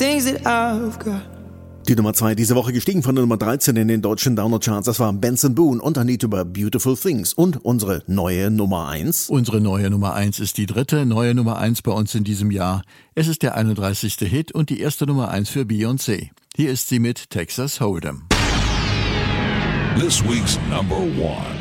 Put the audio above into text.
things that I've got. Die Nummer 2 diese Woche gestiegen von der Nummer 13 in den deutschen Download-Charts. Das war Benson Boone und ein Lied über Beautiful Things. Und unsere neue Nummer 1. Unsere neue Nummer 1 ist die dritte neue Nummer 1 bei uns in diesem Jahr. Es ist der 31. Hit und die erste Nummer 1 für Beyoncé. Hier ist sie mit Texas Hold'em. This week's number 1.